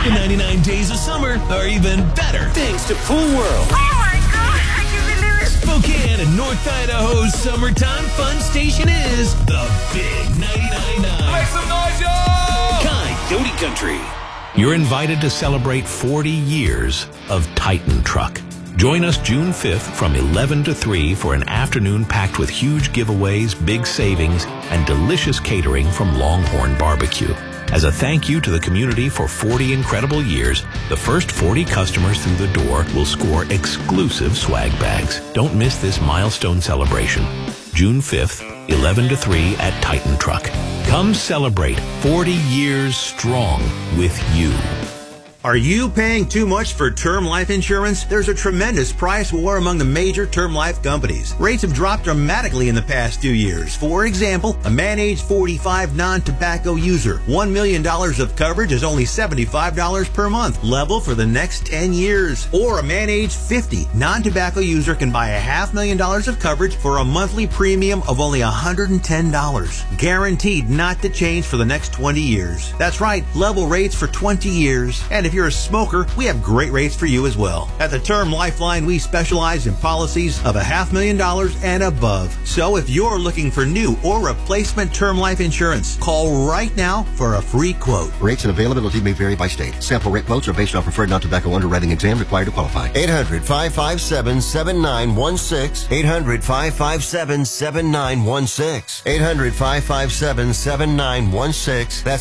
The 99 days of summer are even better thanks to Pool World. Oh my God, I can believe it. Spokane and North Idaho's summertime fun station is the Big 99.9. Make some noise, y'all! Coyote Country. You're invited to celebrate 40 years of Titan Truck. Join us June 5th from 11 to 3 for an afternoon packed with huge giveaways, big savings, and delicious catering from Longhorn Barbecue. As a thank you to the community for 40 incredible years, the first 40 customers through the door will score exclusive swag bags. Don't miss this milestone celebration. June 5th, 11 to 3 at Titan Truck. Come celebrate 40 years strong with you. Are you paying too much for term life insurance? There's a tremendous price war among the major term life companies. Rates have dropped dramatically in the past 2 years. For example, a man age 45 non-tobacco user, $1 million of coverage is only $75 per month, level for the next 10 years. Or a man age 50 non-tobacco user can buy $500,000 of coverage for a monthly premium of only $110, guaranteed not to change for the next 20 years. That's right, level rates for 20 years. And if you're a smoker, we have great rates for you as well. At the Term Lifeline, we specialize in policies of $500,000 and above. So if you're looking for new or replacement term life insurance, call right now for a free quote. Rates and availability may vary by state. Sample rate quotes are based on preferred non-tobacco underwriting exam required to qualify. 800-557-7916. 800-557-7916. 800-557-7916. That's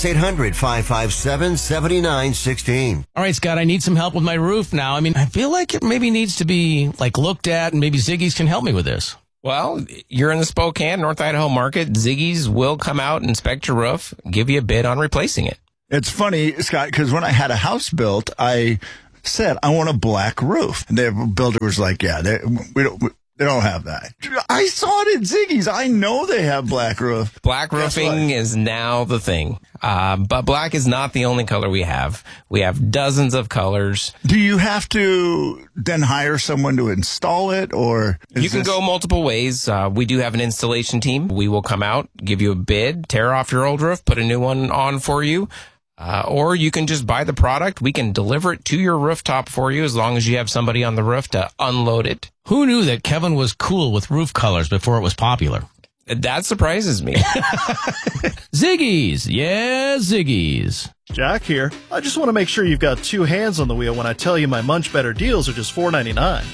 800-557-7916. All right, Scott, I need some help with my roof now. I mean, I feel like it maybe needs to be looked at, and maybe Ziggy's can help me with this. Well, you're in the Spokane, North Idaho market. Ziggy's will come out, inspect your roof, give you a bid on replacing it. It's funny, Scott, because when I had a house built, I said, I want a black roof. And the builder was like, yeah, they don't have that. I saw it at Ziggy's. I know they have black roof. Black roofing is now the thing. But black is not the only color we have. We have dozens of colors. Do you have to then hire someone to install it, or you can go multiple ways. We do have an installation team. We will come out, give you a bid, tear off your old roof, put a new one on for you. Or you can just buy the product. We can deliver it to your rooftop for you as long as you have somebody on the roof to unload it. Who knew that Kevin was cool with roof colors before it was popular? That surprises me. Ziggy's. Yeah, Ziggy's. Jack here. I just want to make sure you've got two hands on the wheel when I tell you my Munch Better deals are just $4.99.